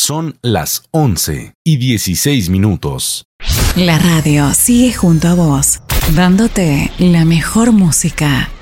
Son las 11:16. La radio sigue junto a vos, dándote la mejor música.